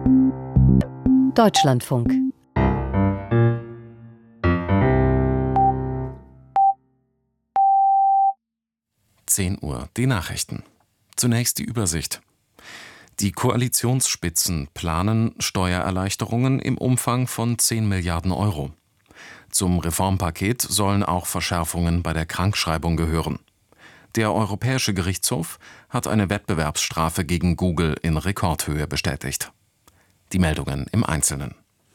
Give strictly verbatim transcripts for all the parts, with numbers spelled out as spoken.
Deutschlandfunk. zehn Uhr, die Nachrichten. Zunächst die Übersicht. Die Koalitionsspitzen planen Steuererleichterungen im Umfang von zehn Milliarden Euro. Zum Reformpaket sollen auch Verschärfungen bei der Krankschreibung gehören. Der Europäische Gerichtshof hat eine Wettbewerbsstrafe gegen Google in Rekordhöhe bestätigt. Die Meldungen im Einzelnen.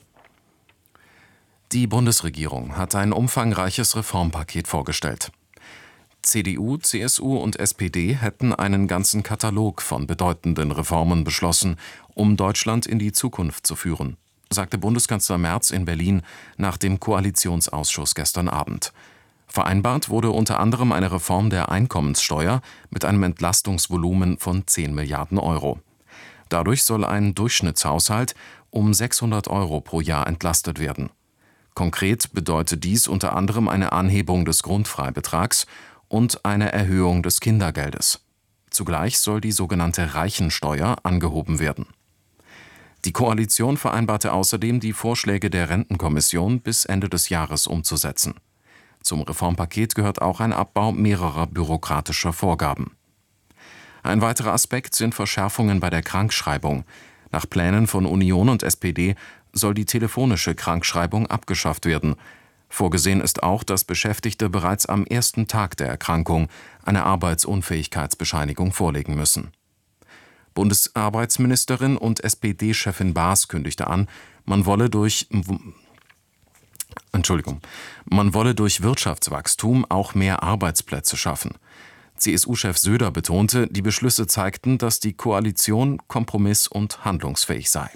Die Bundesregierung hat ein umfangreiches Reformpaket vorgestellt. C D U, C S U und S P D hätten einen ganzen Katalog von bedeutenden Reformen beschlossen, um Deutschland in die Zukunft zu führen, sagte Bundeskanzler Merz in Berlin nach dem Koalitionsausschuss gestern Abend. Vereinbart wurde unter anderem eine Reform der Einkommenssteuer mit einem Entlastungsvolumen von zehn Milliarden Euro. Dadurch soll ein Durchschnittshaushalt um sechshundert Euro pro Jahr entlastet werden. Konkret bedeutet dies unter anderem eine Anhebung des Grundfreibetrags und eine Erhöhung des Kindergeldes. Zugleich soll die sogenannte Reichensteuer angehoben werden. Die Koalition vereinbarte außerdem, die Vorschläge der Rentenkommission bis Ende des Jahres umzusetzen. Zum Reformpaket gehört auch ein Abbau mehrerer bürokratischer Vorgaben. Ein weiterer Aspekt sind Verschärfungen bei der Krankschreibung. Nach Plänen von Union und S P D soll die telefonische Krankschreibung abgeschafft werden. Vorgesehen ist auch, dass Beschäftigte bereits am ersten Tag der Erkrankung eine Arbeitsunfähigkeitsbescheinigung vorlegen müssen. Bundesarbeitsministerin und S P D-Chefin Baas kündigte an, man wolle durch Entschuldigung, man wolle durch Wirtschaftswachstum auch mehr Arbeitsplätze schaffen. C S U-Chef Söder betonte, die Beschlüsse zeigten, dass die Koalition kompromiss- und handlungsfähig sei.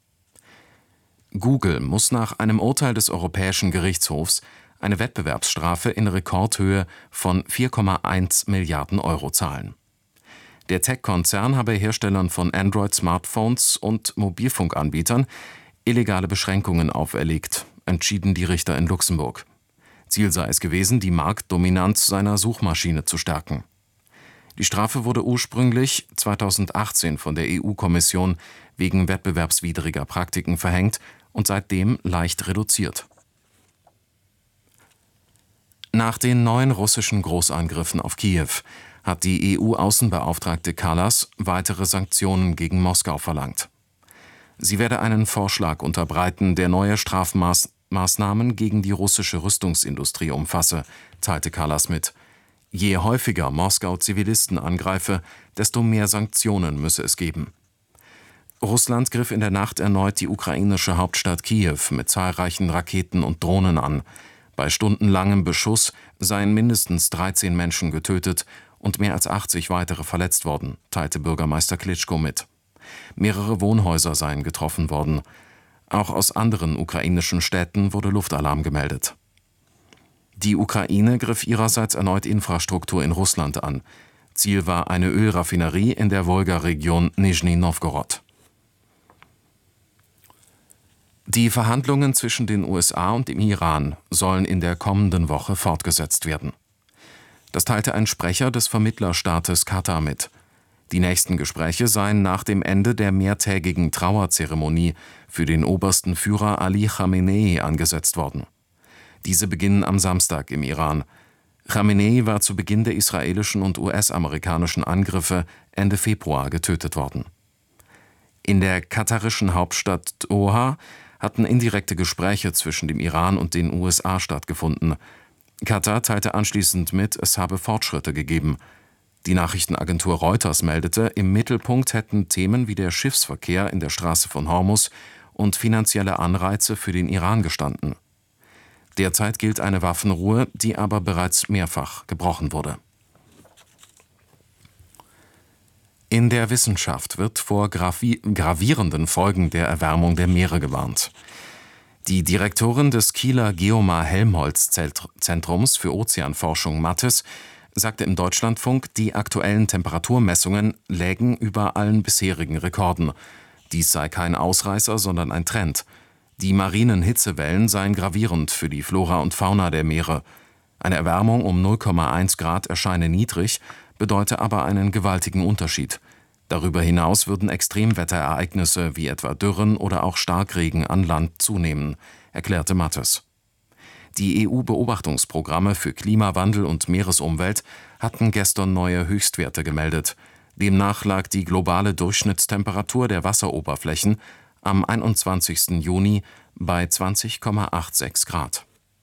Google muss nach einem Urteil des Europäischen Gerichtshofs eine Wettbewerbsstrafe in Rekordhöhe von vier Komma eins Milliarden Euro zahlen. Der Tech-Konzern habe Herstellern von Android-Smartphones und Mobilfunkanbietern illegale Beschränkungen auferlegt, entschieden die Richter in Luxemburg. Ziel sei es gewesen, die Marktdominanz seiner Suchmaschine zu stärken. Die Strafe wurde ursprünglich zweitausendachtzehn von der E U-Kommission wegen wettbewerbswidriger Praktiken verhängt und seitdem leicht reduziert. Nach den neuen russischen Großangriffen auf Kiew hat die E U-Außenbeauftragte Kallas weitere Sanktionen gegen Moskau verlangt. Sie werde einen Vorschlag unterbreiten, der neue Strafmaßnahmen gegen die russische Rüstungsindustrie umfasse, teilte Kallas mit. Je häufiger Moskau Zivilisten angreife, desto mehr Sanktionen müsse es geben. Russland griff in der Nacht erneut die ukrainische Hauptstadt Kiew mit zahlreichen Raketen und Drohnen an. Bei stundenlangem Beschuss seien mindestens dreizehn Menschen getötet und mehr als achtzig weitere verletzt worden, teilte Bürgermeister Klitschko mit. Mehrere Wohnhäuser seien getroffen worden. Auch aus anderen ukrainischen Städten wurde Luftalarm gemeldet. Die Ukraine griff ihrerseits erneut Infrastruktur in Russland an. Ziel war eine Ölraffinerie in der Wolga-Region Nischni Nowgorod. Die Verhandlungen zwischen den U S A und dem Iran sollen in der kommenden Woche fortgesetzt werden. Das teilte ein Sprecher des Vermittlerstaates Katar mit. Die nächsten Gespräche seien nach dem Ende der mehrtägigen Trauerzeremonie für den obersten Führer Ali Khamenei angesetzt worden. Diese beginnen am Samstag im Iran. Khamenei war zu Beginn der israelischen und U S-amerikanischen Angriffe Ende Februar getötet worden. In der katarischen Hauptstadt Doha hatten indirekte Gespräche zwischen dem Iran und den U S A stattgefunden. Katar teilte anschließend mit, es habe Fortschritte gegeben. Die Nachrichtenagentur Reuters meldete, im Mittelpunkt hätten Themen wie der Schiffsverkehr in der Straße von Hormuz und finanzielle Anreize für den Iran gestanden. Derzeit gilt eine Waffenruhe, die aber bereits mehrfach gebrochen wurde. In der Wissenschaft wird vor gravi- gravierenden Folgen der Erwärmung der Meere gewarnt. Die Direktorin des Kieler Geomar-Helmholtz-Zentrums für Ozeanforschung Mattes sagte im Deutschlandfunk, die aktuellen Temperaturmessungen lägen über allen bisherigen Rekorden. Dies sei kein Ausreißer, sondern ein Trend. Die marinen Hitzewellen seien gravierend für die Flora und Fauna der Meere. Eine Erwärmung um null Komma eins Grad erscheine niedrig, bedeute aber einen gewaltigen Unterschied. Darüber hinaus würden Extremwetterereignisse wie etwa Dürren oder auch Starkregen an Land zunehmen, erklärte Mattes. Die E U-Beobachtungsprogramme für Klimawandel und Meeresumwelt hatten gestern neue Höchstwerte gemeldet. Demnach lag die globale Durchschnittstemperatur der Wasseroberflächen am einundzwanzigsten Juni bei zwanzig Komma sechsundachtzig Grad.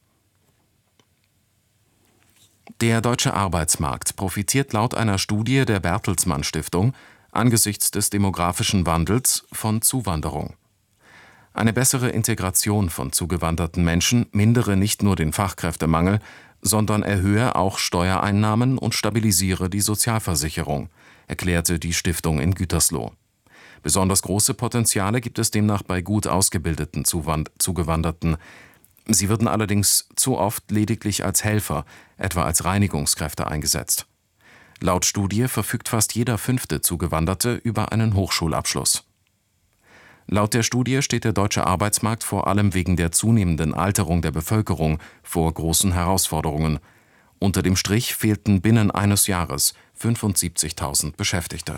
Der deutsche Arbeitsmarkt profitiert laut einer Studie der Bertelsmann Stiftung angesichts des demografischen Wandels von Zuwanderung. Eine bessere Integration von zugewanderten Menschen mindere nicht nur den Fachkräftemangel, sondern erhöhe auch Steuereinnahmen und stabilisiere die Sozialversicherung, erklärte die Stiftung in Gütersloh. Besonders große Potenziale gibt es demnach bei gut ausgebildeten Zuwand- Zugewanderten. Sie würden allerdings zu oft lediglich als Helfer, etwa als Reinigungskräfte, eingesetzt. Laut Studie verfügt fast jeder fünfte Zugewanderte über einen Hochschulabschluss. Laut der Studie steht der deutsche Arbeitsmarkt vor allem wegen der zunehmenden Alterung der Bevölkerung vor großen Herausforderungen. Unter dem Strich fehlten binnen eines Jahres fünfundsiebzigtausend Beschäftigte.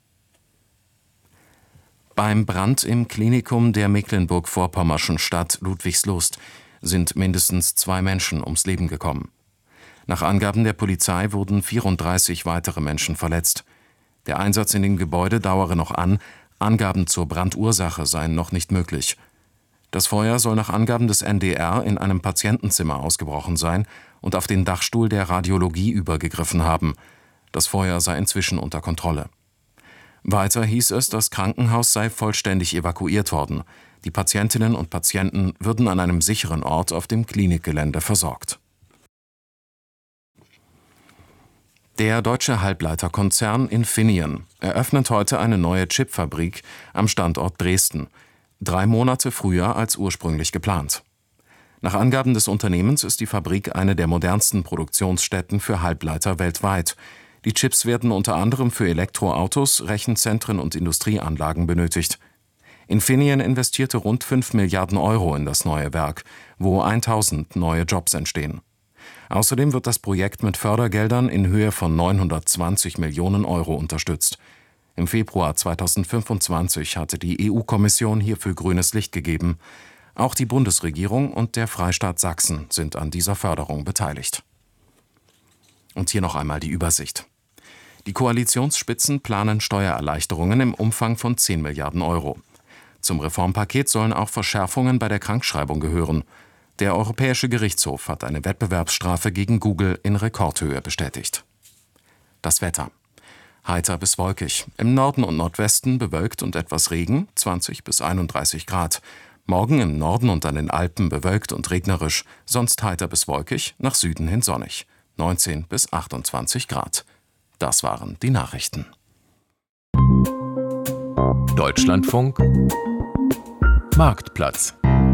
Beim Brand im Klinikum der mecklenburg-vorpommerschen Stadt Ludwigslust sind mindestens zwei Menschen ums Leben gekommen. Nach Angaben der Polizei wurden vierunddreißig weitere Menschen verletzt. Der Einsatz in dem Gebäude dauere noch an, Angaben zur Brandursache seien noch nicht möglich. Das Feuer soll nach Angaben des N D R in einem Patientenzimmer ausgebrochen sein und auf den Dachstuhl der Radiologie übergegriffen haben. Das Feuer sei inzwischen unter Kontrolle. Weiter hieß es, das Krankenhaus sei vollständig evakuiert worden. Die Patientinnen und Patienten würden an einem sicheren Ort auf dem Klinikgelände versorgt. Der deutsche Halbleiterkonzern Infineon eröffnet heute eine neue Chipfabrik am Standort Dresden, drei Monate früher als ursprünglich geplant. Nach Angaben des Unternehmens ist die Fabrik eine der modernsten Produktionsstätten für Halbleiter weltweit. Die Chips werden unter anderem für Elektroautos, Rechenzentren und Industrieanlagen benötigt. Infineon investierte rund fünf Milliarden Euro in das neue Werk, wo tausend neue Jobs entstehen. Außerdem wird das Projekt mit Fördergeldern in Höhe von neunhundertzwanzig Millionen Euro unterstützt. Im Februar zweitausendfünfundzwanzig hatte die E U-Kommission hierfür grünes Licht gegeben. Auch die Bundesregierung und der Freistaat Sachsen sind an dieser Förderung beteiligt. Und hier noch einmal die Übersicht. Die Koalitionsspitzen planen Steuererleichterungen im Umfang von zehn Milliarden Euro. Zum Reformpaket sollen auch Verschärfungen bei der Krankschreibung gehören. Der Europäische Gerichtshof hat eine Wettbewerbsstrafe gegen Google in Rekordhöhe bestätigt. Das Wetter. Heiter bis wolkig. Im Norden und Nordwesten bewölkt und etwas Regen, zwanzig bis einunddreißig Grad. Morgen im Norden und an den Alpen bewölkt und regnerisch, sonst heiter bis wolkig, nach Süden hin sonnig, neunzehn bis achtundzwanzig Grad. Das waren die Nachrichten. Deutschlandfunk Marktplatz.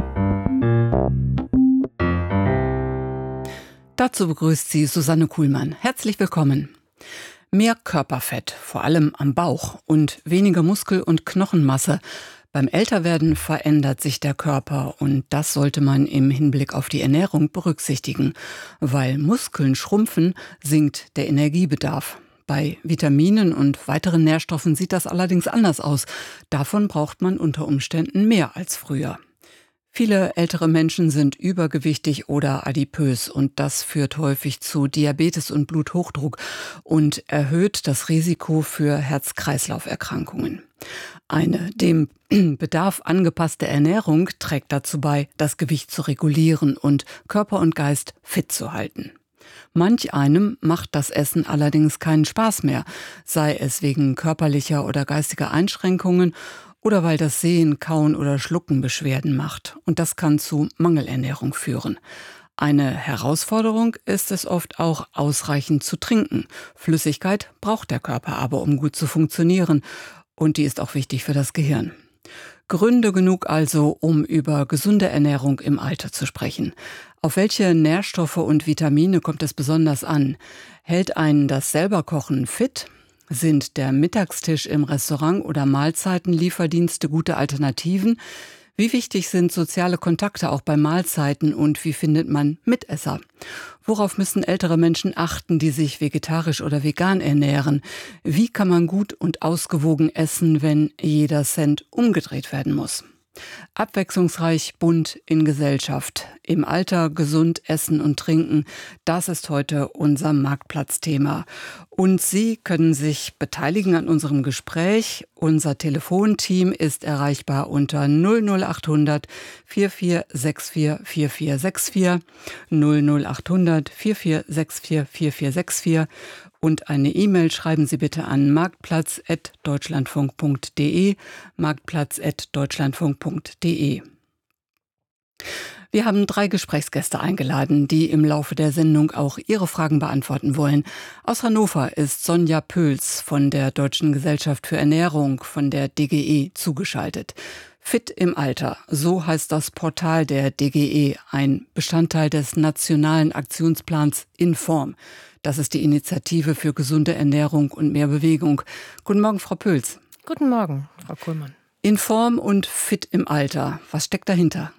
Dazu begrüßt sie Susanne Kuhlmann. Herzlich willkommen. Mehr Körperfett, vor allem am Bauch, und weniger Muskel- und Knochenmasse. Beim Älterwerden verändert sich der Körper und das sollte man im Hinblick auf die Ernährung berücksichtigen. Weil Muskeln schrumpfen, sinkt der Energiebedarf. Bei Vitaminen und weiteren Nährstoffen sieht das allerdings anders aus. Davon braucht man unter Umständen mehr als früher. Viele ältere Menschen sind übergewichtig oder adipös und das führt häufig zu Diabetes und Bluthochdruck und erhöht das Risiko für Herz-Kreislauf-Erkrankungen. Eine dem Bedarf angepasste Ernährung trägt dazu bei, das Gewicht zu regulieren und Körper und Geist fit zu halten. Manch einem macht das Essen allerdings keinen Spaß mehr, sei es wegen körperlicher oder geistiger Einschränkungen oder weil das Sehen, Kauen oder Schlucken Beschwerden macht. Und das kann zu Mangelernährung führen. Eine Herausforderung ist es oft auch, ausreichend zu trinken. Flüssigkeit braucht der Körper aber, um gut zu funktionieren. Und die ist auch wichtig für das Gehirn. Gründe genug also, um über gesunde Ernährung im Alter zu sprechen. Auf welche Nährstoffe und Vitamine kommt es besonders an? Hält einen das Selberkochen fit? Sind der Mittagstisch im Restaurant oder Mahlzeitenlieferdienste gute Alternativen? Wie wichtig sind soziale Kontakte auch bei Mahlzeiten und wie findet man Mitesser? Worauf müssen ältere Menschen achten, die sich vegetarisch oder vegan ernähren? Wie kann man gut und ausgewogen essen, wenn jeder Cent umgedreht werden muss? Abwechslungsreich, bunt in Gesellschaft. Im Alter gesund essen und trinken. Das ist heute unser Marktplatzthema. Und Sie können sich beteiligen an unserem Gespräch. Unser Telefonteam ist erreichbar unter null null acht hundert vier vier sechs vier vier vier sechs vier, null null acht hundert vier vier sechs vier vier vier sechs vier. Und eine E-Mail schreiben Sie bitte an marktplatz at deutschlandfunk punkt de, marktplatz at deutschlandfunk punkt de. Wir haben drei Gesprächsgäste eingeladen, die im Laufe der Sendung auch ihre Fragen beantworten wollen. Aus Hannover ist Sonja Pöls von der Deutschen Gesellschaft für Ernährung, von der D G E, zugeschaltet. Fit im Alter, so heißt das Portal der D G E, ein Bestandteil des Nationalen Aktionsplans Inform. Das ist die Initiative für gesunde Ernährung und mehr Bewegung. Guten Morgen, Frau Pöls. Guten Morgen, Frau Kuhlmann. Inform und Fit im Alter, was steckt dahinter?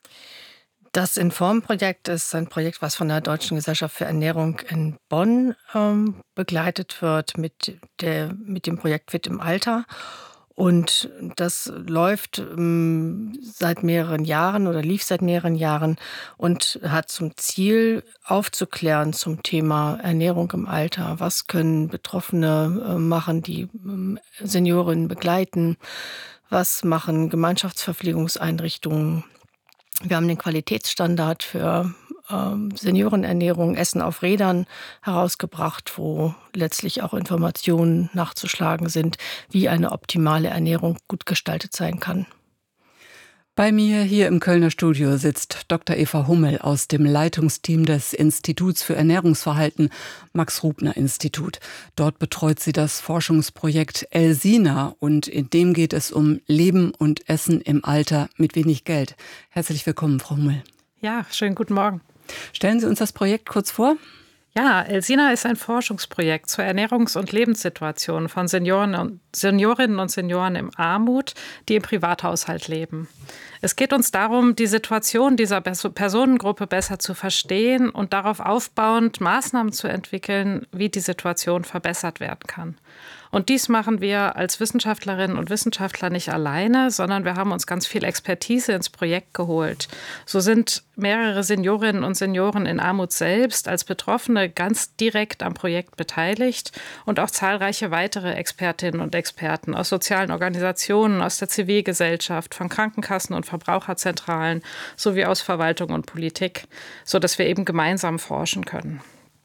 Das Inform-Projekt ist ein Projekt, was von der Deutschen Gesellschaft für Ernährung in Bonn ähm, begleitet wird mit, der, mit dem Projekt Fit im Alter. Und das läuft ähm, seit mehreren Jahren oder lief seit mehreren Jahren und hat zum Ziel, aufzuklären zum Thema Ernährung im Alter. Was können Betroffene äh, machen, die ähm, Seniorinnen begleiten? Was machen Gemeinschaftsverpflegungseinrichtungen? Wir haben den Qualitätsstandard für ähm, Seniorenernährung, Essen auf Rädern herausgebracht, wo letztlich auch Informationen nachzuschlagen sind, wie eine optimale Ernährung gut gestaltet sein kann. Bei mir hier im Kölner Studio sitzt Doktor Eva Hummel aus dem Leitungsteam des Instituts für Ernährungsverhalten, Max-Rubner-Institut. Dort betreut sie das Forschungsprojekt ELSINA und in dem geht es um Leben und Essen im Alter mit wenig Geld. Herzlich willkommen, Frau Hummel. Ja, schönen guten Morgen. Stellen Sie uns das Projekt kurz vor. Ja, ELSINA ist ein Forschungsprojekt zur Ernährungs- und Lebenssituation von Senioren und Seniorinnen und Senioren in Armut, die im Privathaushalt leben. Es geht uns darum, die Situation dieser Personengruppe besser zu verstehen und darauf aufbauend Maßnahmen zu entwickeln, wie die Situation verbessert werden kann. Und dies machen wir als Wissenschaftlerinnen und Wissenschaftler nicht alleine, sondern wir haben uns ganz viel Expertise ins Projekt geholt. So sind mehrere Seniorinnen und Senioren in Armut selbst als Betroffene ganz direkt am Projekt beteiligt und auch zahlreiche weitere Expertinnen und Experten aus sozialen Organisationen, aus der Zivilgesellschaft, von Krankenkassen und Verbraucherzentralen sowie aus Verwaltung und Politik, sodass wir eben gemeinsam forschen können.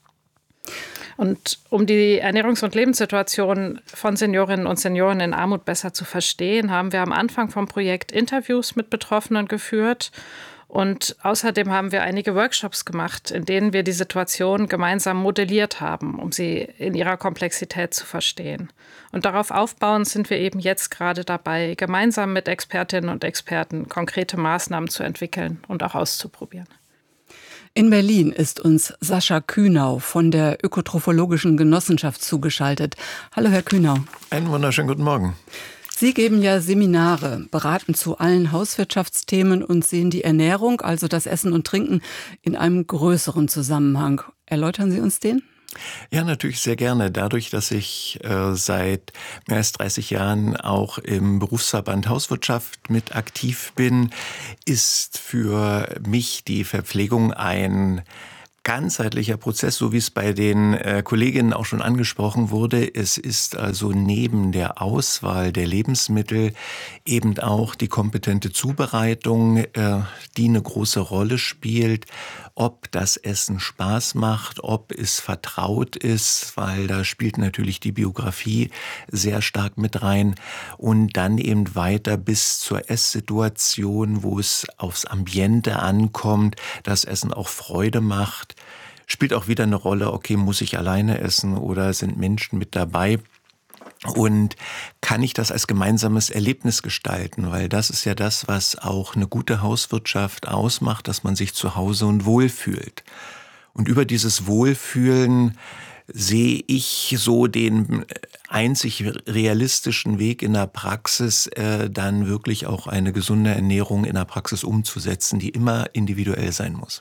Und um die Ernährungs- und Lebenssituation von Seniorinnen und Senioren in Armut besser zu verstehen, haben wir am Anfang vom Projekt Interviews mit Betroffenen geführt. Und außerdem haben wir einige Workshops gemacht, in denen wir die Situation gemeinsam modelliert haben, um sie in ihrer Komplexität zu verstehen. Und darauf aufbauend sind wir eben jetzt gerade dabei, gemeinsam mit Expertinnen und Experten konkrete Maßnahmen zu entwickeln und auch auszuprobieren. In Berlin ist uns Sascha Kühnau von der Ökotrophologischen Genossenschaft zugeschaltet. Hallo, Herr Kühnau. Einen wunderschönen guten Morgen. Sie geben ja Seminare, beraten zu allen Hauswirtschaftsthemen und sehen die Ernährung, also das Essen und Trinken, in einem größeren Zusammenhang. Erläutern Sie uns den? Ja, natürlich sehr gerne. Dadurch, dass ich äh, seit mehr als dreißig Jahren auch im Berufsverband Hauswirtschaft mit aktiv bin, ist für mich die Verpflegung ein ganzheitlicher Prozess, so wie es bei den äh, Kolleginnen auch schon angesprochen wurde. Es ist also neben der Auswahl der Lebensmittel eben auch die kompetente Zubereitung, äh, die eine große Rolle spielt, ob das Essen Spaß macht, ob es vertraut ist, weil da spielt natürlich die Biografie sehr stark mit rein und dann eben weiter bis zur Esssituation, wo es aufs Ambiente ankommt, das Essen auch Freude macht. Spielt auch wieder eine Rolle, okay, muss ich alleine essen oder sind Menschen mit dabei? Und kann ich das als gemeinsames Erlebnis gestalten? Weil das ist ja das, was auch eine gute Hauswirtschaft ausmacht, dass man sich zu Hause und wohlfühlt. Und über dieses Wohlfühlen sehe ich so den einzig realistischen Weg in der Praxis, äh, dann wirklich auch eine gesunde Ernährung in der Praxis umzusetzen, die immer individuell sein muss.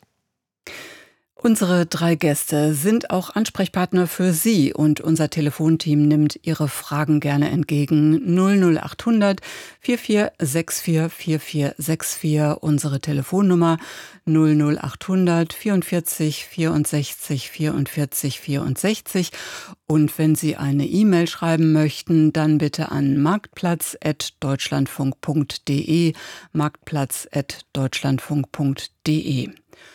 Unsere drei Gäste sind auch Ansprechpartner für Sie und unser Telefonteam nimmt Ihre Fragen gerne entgegen. null null acht hundert vier vier sechs vier vier vier sechs vier, unsere Telefonnummer null null acht hundert vierundvierzig vierundsechzig vierundvierzig vierundsechzig. Und wenn Sie eine E-Mail schreiben möchten, dann bitte an marktplatz at deutschlandfunk punkt de, marktplatz at deutschlandfunk punkt de.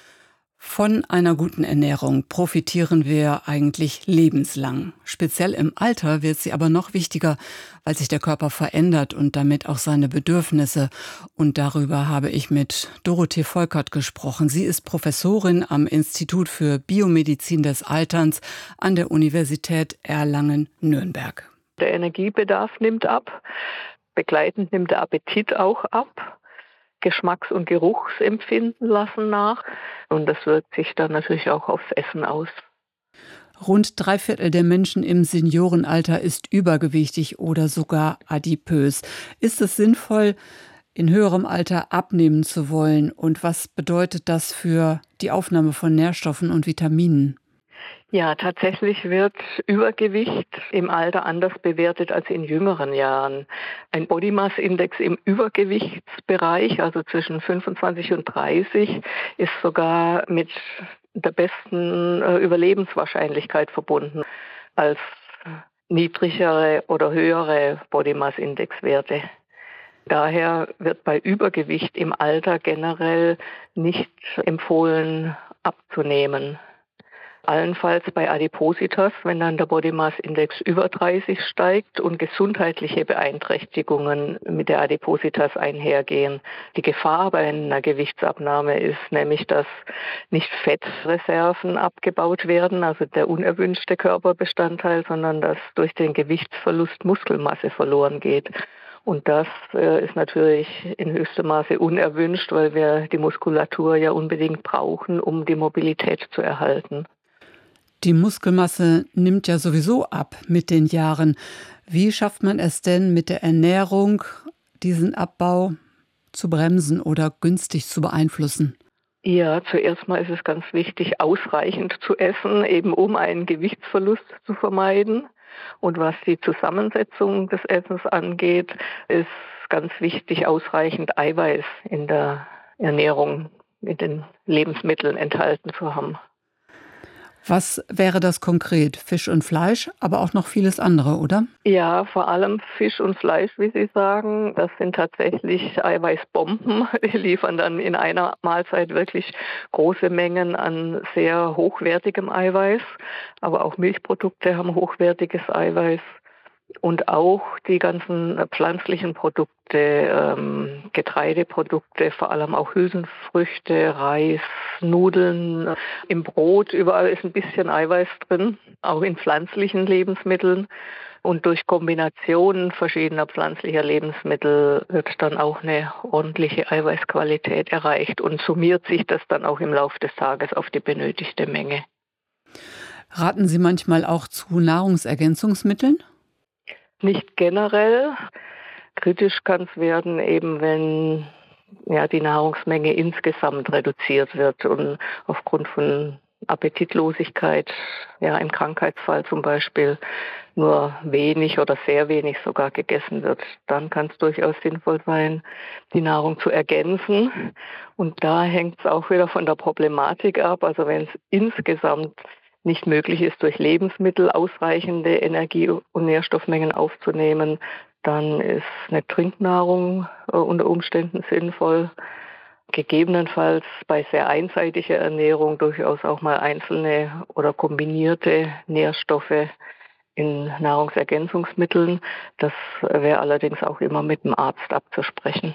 Von einer guten Ernährung profitieren wir eigentlich lebenslang. Speziell im Alter wird sie aber noch wichtiger, weil sich der Körper verändert und damit auch seine Bedürfnisse. Und darüber habe ich mit Dorothee Volkert gesprochen. Sie ist Professorin am Institut für Biomedizin des Alterns an der Universität Erlangen-Nürnberg. Der Energiebedarf nimmt ab, begleitend nimmt der Appetit auch ab. Geschmacks- und Geruchsempfinden lassen nach. Und das wirkt sich dann natürlich auch aufs Essen aus. Rund drei Viertel der Menschen im Seniorenalter ist übergewichtig oder sogar adipös. Ist es sinnvoll, in höherem Alter abnehmen zu wollen? Und was bedeutet das für die Aufnahme von Nährstoffen und Vitaminen? Ja, tatsächlich wird Übergewicht im Alter anders bewertet als in jüngeren Jahren. Ein Body Mass Index im Übergewichtsbereich, also zwischen fünfundzwanzig und dreißig, ist sogar mit der besten Überlebenswahrscheinlichkeit verbunden als niedrigere oder höhere Body Mass Index Werte. Daher wird bei Übergewicht im Alter generell nicht empfohlen, abzunehmen. Allenfalls bei Adipositas, wenn dann der Body Mass Index über dreißig steigt und gesundheitliche Beeinträchtigungen mit der Adipositas einhergehen. Die Gefahr bei einer Gewichtsabnahme ist nämlich, dass nicht Fettreserven abgebaut werden, also der unerwünschte Körperbestandteil, sondern dass durch den Gewichtsverlust Muskelmasse verloren geht. Und das äh, ist natürlich in höchstem Maße unerwünscht, weil wir die Muskulatur ja unbedingt brauchen, um die Mobilität zu erhalten. Die Muskelmasse nimmt ja sowieso ab mit den Jahren. Wie schafft man es denn mit der Ernährung, diesen Abbau zu bremsen oder günstig zu beeinflussen? Ja, zuerst mal ist es ganz wichtig, ausreichend zu essen, eben um einen Gewichtsverlust zu vermeiden. Und was die Zusammensetzung des Essens angeht, ist ganz wichtig, ausreichend Eiweiß in der Ernährung, in den Lebensmitteln enthalten zu haben. Was wäre das konkret? Fisch und Fleisch, aber auch noch vieles andere, oder? Ja, vor allem Fisch und Fleisch, wie Sie sagen. Das sind tatsächlich Eiweißbomben. Die liefern dann in einer Mahlzeit wirklich große Mengen an sehr hochwertigem Eiweiß. Aber auch Milchprodukte haben hochwertiges Eiweiß. Und auch die ganzen pflanzlichen Produkte, ähm, Getreideprodukte, vor allem auch Hülsenfrüchte, Reis, Nudeln, im Brot, überall ist ein bisschen Eiweiß drin, auch in pflanzlichen Lebensmitteln. Und durch Kombinationen verschiedener pflanzlicher Lebensmittel wird dann auch eine ordentliche Eiweißqualität erreicht und summiert sich das dann auch im Laufe des Tages auf die benötigte Menge. Raten Sie manchmal auch zu Nahrungsergänzungsmitteln? Nicht generell. Kritisch kann es werden, eben wenn ja, die Nahrungsmenge insgesamt reduziert wird und aufgrund von Appetitlosigkeit, ja im Krankheitsfall zum Beispiel, nur wenig oder sehr wenig sogar gegessen wird. Dann kann es durchaus sinnvoll sein, die Nahrung zu ergänzen. Und da hängt es auch wieder von der Problematik ab. Also wenn es insgesamt nicht möglich ist, durch Lebensmittel ausreichende Energie- und Nährstoffmengen aufzunehmen, dann ist eine Trinknahrung äh, unter Umständen sinnvoll. Gegebenenfalls bei sehr einseitiger Ernährung durchaus auch mal einzelne oder kombinierte Nährstoffe in Nahrungsergänzungsmitteln. Das wäre allerdings auch immer mit dem Arzt abzusprechen.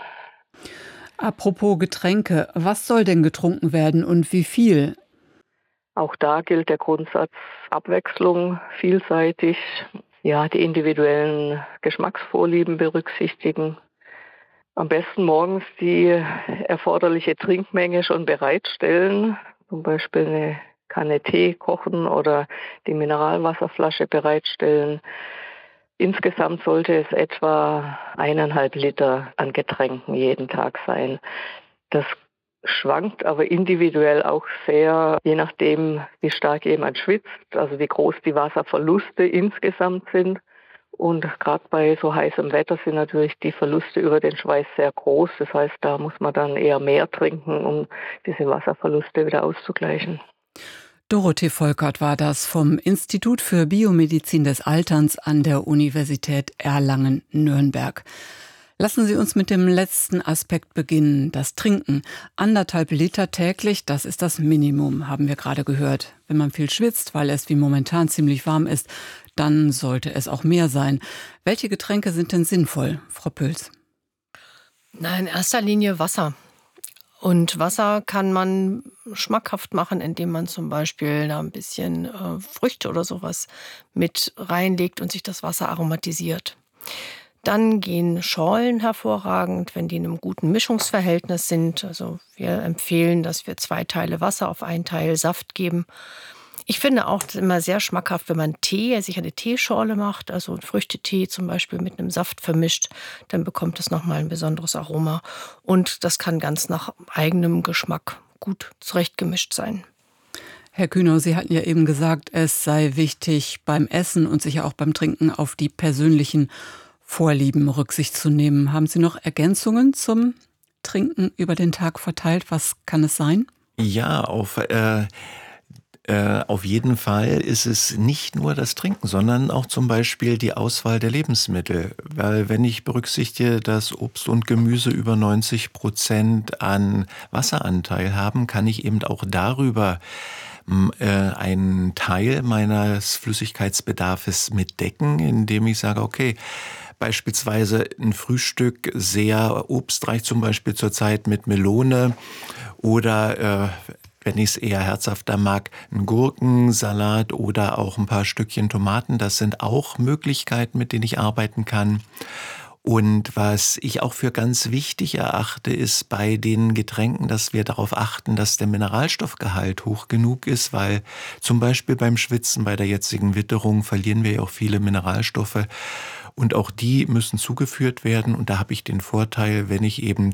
Apropos Getränke, was soll denn getrunken werden und wie viel? Auch da gilt der Grundsatz Abwechslung, vielseitig, ja, die individuellen Geschmacksvorlieben berücksichtigen. Am besten morgens die erforderliche Trinkmenge schon bereitstellen, zum Beispiel eine Kanne Tee kochen oder die Mineralwasserflasche bereitstellen. Insgesamt sollte es etwa eineinhalb Liter an Getränken jeden Tag sein. Das schwankt aber individuell auch sehr, je nachdem, wie stark jemand schwitzt, also wie groß die Wasserverluste insgesamt sind. Und gerade bei so heißem Wetter sind natürlich die Verluste über den Schweiß sehr groß. Das heißt, da muss man dann eher mehr trinken, um diese Wasserverluste wieder auszugleichen. Dorothee Volkert war das vom Institut für Biomedizin des Alterns an der Universität Erlangen-Nürnberg. Lassen Sie uns mit dem letzten Aspekt beginnen, das Trinken. Anderthalb Liter täglich, das ist das Minimum, haben wir gerade gehört. Wenn man viel schwitzt, weil es wie momentan ziemlich warm ist, dann sollte es auch mehr sein. Welche Getränke sind denn sinnvoll, Frau Püls? Na, in erster Linie Wasser. Und Wasser kann man schmackhaft machen, indem man zum Beispiel da ein bisschen äh, Früchte oder sowas mit reinlegt und sich das Wasser aromatisiert. Dann gehen Schorlen hervorragend, wenn die in einem guten Mischungsverhältnis sind. Also wir empfehlen, dass wir zwei Teile Wasser auf einen Teil Saft geben. Ich finde auch immer sehr schmackhaft, wenn man Tee, sich eine Teeschorle macht, also einen Früchtetee zum Beispiel mit einem Saft vermischt, dann bekommt es nochmal ein besonderes Aroma. Und das kann ganz nach eigenem Geschmack gut zurechtgemischt sein. Herr Kühnow, Sie hatten ja eben gesagt, es sei wichtig, beim Essen und sicher auch beim Trinken auf die persönlichen Vorlieben Rücksicht zu nehmen. Haben Sie noch Ergänzungen zum Trinken über den Tag verteilt? Was kann es sein? Ja, auf... Äh Äh, auf jeden Fall ist es nicht nur das Trinken, sondern auch zum Beispiel die Auswahl der Lebensmittel. Weil wenn ich berücksichtige, dass Obst und Gemüse über neunzig Prozent an Wasseranteil haben, kann ich eben auch darüber äh, einen Teil meines Flüssigkeitsbedarfs mitdecken, indem ich sage, okay, beispielsweise ein Frühstück sehr obstreich, zum Beispiel zurzeit mit Melone oder äh, wenn ich es eher herzhafter mag, einen Gurkensalat oder auch ein paar Stückchen Tomaten. Das sind auch Möglichkeiten, mit denen ich arbeiten kann. Und was ich auch für ganz wichtig erachte, ist bei den Getränken, dass wir darauf achten, dass der Mineralstoffgehalt hoch genug ist, weil zum Beispiel beim Schwitzen, bei der jetzigen Witterung verlieren wir ja auch viele Mineralstoffe. Und auch die müssen zugeführt werden. Und da habe ich den Vorteil, wenn ich eben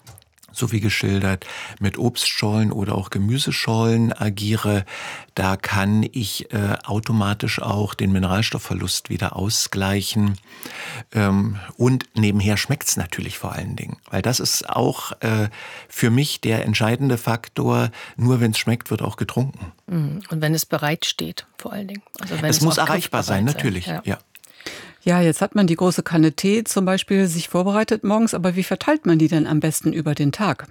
so wie geschildert, mit Obstschorlen oder auch Gemüseschorlen agiere, da kann ich äh, automatisch auch den Mineralstoffverlust wieder ausgleichen. Ähm, und nebenher schmeckt's natürlich vor allen Dingen, weil das ist auch äh, für mich der entscheidende Faktor. Nur wenn es schmeckt, wird auch getrunken. Und wenn es bereitsteht, vor allen Dingen. Also wenn es, es muss erreichbar sein, sein, natürlich. Ja. ja. Ja, jetzt hat man die große Kanne Tee zum Beispiel sich vorbereitet morgens, aber wie verteilt man die denn am besten über den Tag?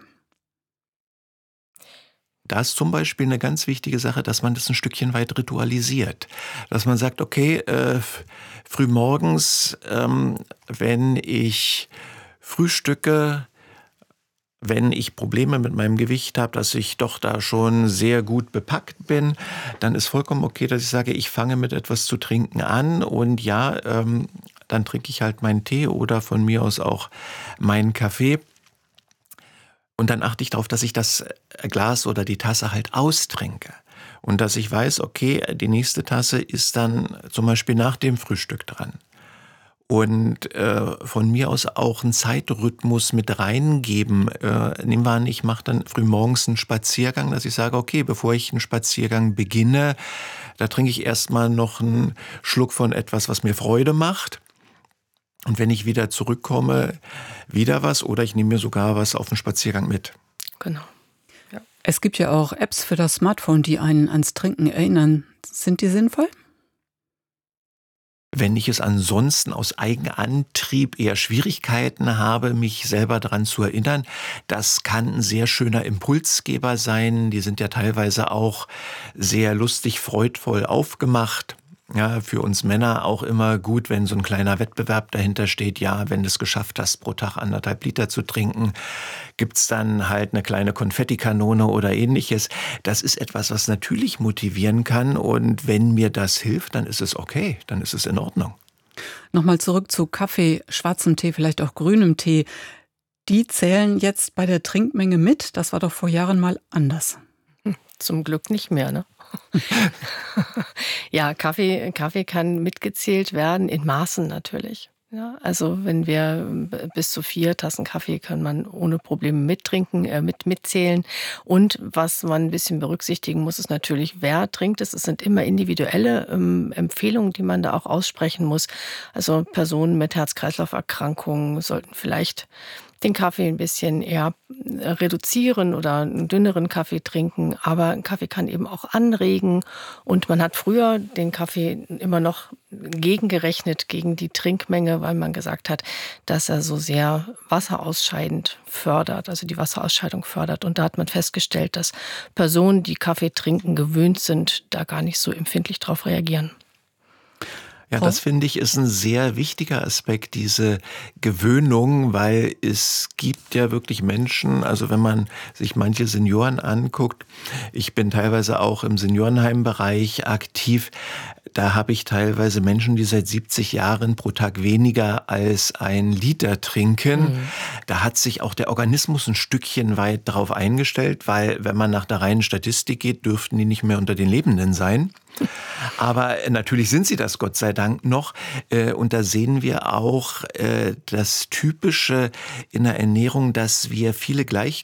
Da ist zum Beispiel eine ganz wichtige Sache, dass man das ein Stückchen weit ritualisiert. Dass man sagt, okay, äh, frühmorgens, ähm, wenn ich frühstücke, wenn ich Probleme mit meinem Gewicht habe, dass ich doch da schon sehr gut bepackt bin, dann ist vollkommen okay, dass ich sage, ich fange mit etwas zu trinken an und ja, ähm, dann trinke ich halt meinen Tee oder von mir aus auch meinen Kaffee. Und dann achte ich darauf, dass ich das Glas oder die Tasse halt austrinke. Und dass ich weiß, okay, die nächste Tasse ist dann zum Beispiel nach dem Frühstück dran. Und äh, von mir aus auch einen Zeitrhythmus mit reingeben. Äh, nehmen wir an, ich mache dann frühmorgens einen Spaziergang, dass ich sage, okay, bevor ich einen Spaziergang beginne, da trinke ich erstmal noch einen Schluck von etwas, was mir Freude macht. Und wenn ich wieder zurückkomme, wieder was oder ich nehme mir sogar was auf den Spaziergang mit. Genau. Ja. Es gibt ja auch Apps für das Smartphone, die einen ans Trinken erinnern. Sind die sinnvoll? Wenn ich es ansonsten aus Eigenantrieb eher Schwierigkeiten habe, mich selber daran zu erinnern, das kann ein sehr schöner Impulsgeber sein. Die sind ja teilweise auch sehr lustig, freudvoll aufgemacht. Ja, für uns Männer auch immer gut, wenn so ein kleiner Wettbewerb dahinter steht. Ja, wenn du es geschafft hast, pro Tag anderthalb Liter zu trinken, gibt's dann halt eine kleine Konfettikanone oder ähnliches. Das ist etwas, was natürlich motivieren kann. Und wenn mir das hilft, dann ist es okay, dann ist es in Ordnung. Nochmal zurück zu Kaffee, schwarzem Tee, vielleicht auch grünem Tee. Die zählen jetzt bei der Trinkmenge mit. Das war doch vor Jahren mal anders. zum Glück nicht mehr, ne? Ja, Kaffee, Kaffee kann mitgezählt werden, in Maßen natürlich. Ja, also wenn wir bis zu vier Tassen Kaffee kann man ohne Probleme mittrinken, äh, mit, mitzählen. Und was man ein bisschen berücksichtigen muss, ist natürlich, wer trinkt es. Es sind immer individuelle ähm, Empfehlungen, die man da auch aussprechen muss. Also Personen mit Herz-Kreislauf-Erkrankungen sollten vielleicht den Kaffee ein bisschen eher reduzieren oder einen dünneren Kaffee trinken. Aber ein Kaffee kann eben auch anregen. Und man hat früher den Kaffee immer noch gegengerechnet gegen die Trinkmenge, weil man gesagt hat, dass er so sehr wasserausscheidend fördert, also die Wasserausscheidung fördert. Und da hat man festgestellt, dass Personen, die Kaffee trinken, gewöhnt sind, da gar nicht so empfindlich drauf reagieren. Ja, das finde ich ist ein sehr wichtiger Aspekt, diese Gewöhnung, weil es gibt ja wirklich Menschen, also wenn man sich manche Senioren anguckt, ich bin teilweise auch im Seniorenheimbereich aktiv, da habe ich teilweise Menschen, die seit siebzig Jahren pro Tag weniger als ein Liter trinken. Mhm. Da hat sich auch der Organismus ein Stückchen weit drauf eingestellt, weil wenn man nach der reinen Statistik geht, dürften die nicht mehr unter den Lebenden sein. Aber natürlich sind sie das, Gott sei Dank, noch. Und da sehen wir auch das Typische in der Ernährung, dass wir viele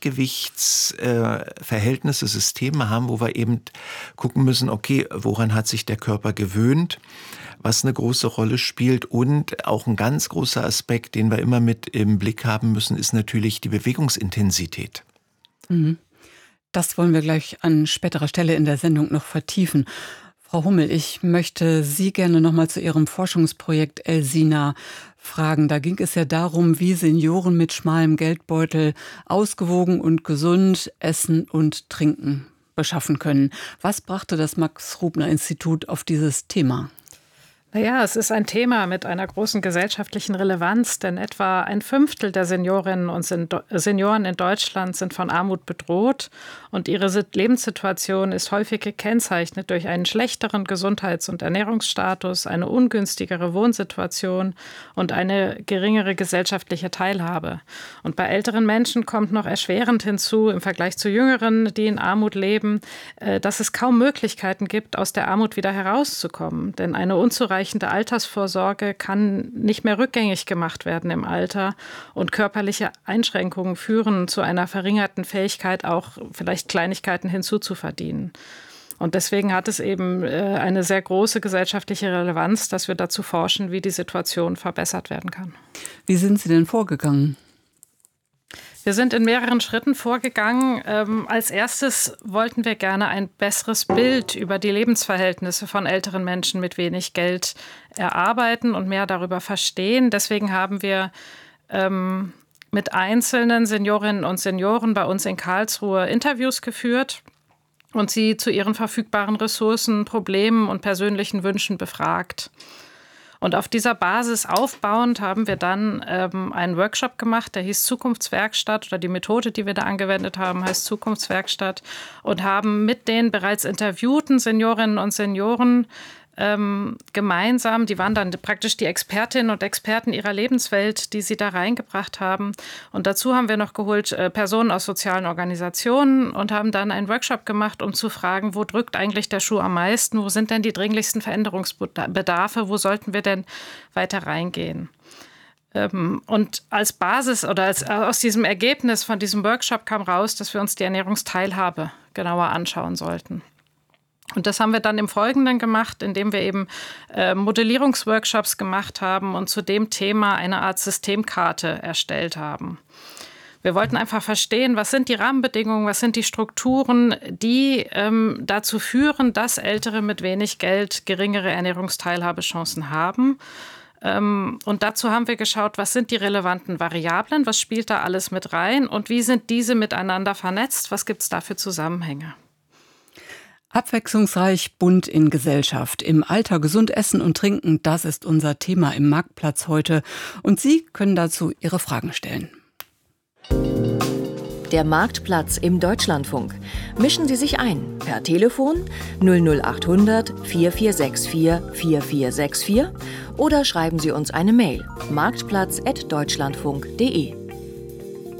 Gleichgewichtsverhältnisse, Systeme haben, wo wir eben gucken müssen, okay, woran hat sich der Körper gewöhnt, was eine große Rolle spielt. Und auch ein ganz großer Aspekt, den wir immer mit im Blick haben müssen, ist natürlich die Bewegungsintensität. Mhm. Das wollen wir gleich an späterer Stelle in der Sendung noch vertiefen. Frau Hummel, ich möchte Sie gerne noch mal zu Ihrem Forschungsprojekt Elsina fragen. Da ging es ja darum, wie Senioren mit schmalem Geldbeutel ausgewogen und gesund essen und trinken beschaffen können. Was brachte das Max-Rubner-Institut auf dieses Thema? Naja, es ist ein Thema mit einer großen gesellschaftlichen Relevanz, denn etwa ein Fünftel der Seniorinnen und Senioren in Deutschland sind von Armut bedroht und ihre Lebenssituation ist häufig gekennzeichnet durch einen schlechteren Gesundheits- und Ernährungsstatus, eine ungünstigere Wohnsituation und eine geringere gesellschaftliche Teilhabe. Und bei älteren Menschen kommt noch erschwerend hinzu, im Vergleich zu Jüngeren, die in Armut leben, dass es kaum Möglichkeiten gibt, aus der Armut wieder herauszukommen. Denn eine unzureichende Altersvorsorge kann nicht mehr rückgängig gemacht werden im Alter und körperliche Einschränkungen führen zu einer verringerten Fähigkeit, auch vielleicht Kleinigkeiten hinzuzuverdienen. Und deswegen hat es eben eine sehr große gesellschaftliche Relevanz, dass wir dazu forschen, wie die Situation verbessert werden kann. Wie sind Sie denn vorgegangen? Wir sind in mehreren Schritten vorgegangen. Ähm, als erstes wollten wir gerne ein besseres Bild über die Lebensverhältnisse von älteren Menschen mit wenig Geld erarbeiten und mehr darüber verstehen. Deswegen haben wir ähm, mit einzelnen Seniorinnen und Senioren bei uns in Karlsruhe Interviews geführt und sie zu ihren verfügbaren Ressourcen, Problemen und persönlichen Wünschen befragt. Und auf dieser Basis aufbauend haben wir dann ähm, einen Workshop gemacht, der hieß Zukunftswerkstatt, oder die Methode, die wir da angewendet haben, heißt Zukunftswerkstatt, und haben mit den bereits interviewten Seniorinnen und Senioren ähm, gemeinsam, die waren dann praktisch die Expertinnen und Experten ihrer Lebenswelt, die sie da reingebracht haben. Und dazu haben wir noch geholt äh, Personen aus sozialen Organisationen und haben dann einen Workshop gemacht, um zu fragen, wo drückt eigentlich der Schuh am meisten, wo sind denn die dringlichsten Veränderungsbedarfe, wo sollten wir denn weiter reingehen. Ähm, und als Basis oder als, aus diesem Ergebnis von diesem Workshop kam raus, dass wir uns die Ernährungsteilhabe genauer anschauen sollten. Und das haben wir dann im Folgenden gemacht, indem wir eben äh, Modellierungsworkshops gemacht haben und zu dem Thema eine Art Systemkarte erstellt haben. Wir wollten einfach verstehen, was sind die Rahmenbedingungen, was sind die Strukturen, die ähm, dazu führen, dass Ältere mit wenig Geld geringere Ernährungsteilhabechancen haben. Ähm, und dazu haben wir geschaut, was sind die relevanten Variablen, was spielt da alles mit rein und wie sind diese miteinander vernetzt, was gibt es da für Zusammenhänge. Abwechslungsreich, bunt in Gesellschaft. Im Alter gesund essen und trinken, das ist unser Thema im Marktplatz heute. Und Sie können dazu Ihre Fragen stellen. Der Marktplatz im Deutschlandfunk. Mischen Sie sich ein per Telefon null null acht hundert vier vier sechs vier vier vier sechs vier oder schreiben Sie uns eine Mail marktplatz at deutschlandfunk punkt de.